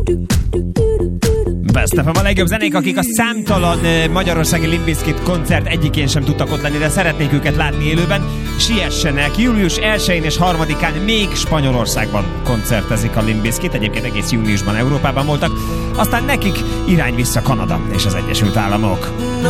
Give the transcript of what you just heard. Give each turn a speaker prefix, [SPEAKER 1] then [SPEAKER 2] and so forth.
[SPEAKER 1] Best FM a legjobb zenék, akik a számtalan magyarországi Limp Bizkit koncert egyikén sem tudtak ott lenni, de szeretnék őket látni élőben. Siessenek, július 1-én és 3-án még Spanyolországban koncertezik a Limp Bizkit, egyébként egész júniusban Európában voltak, aztán nekik irány vissza Kanada és az Egyesült Államok.
[SPEAKER 2] No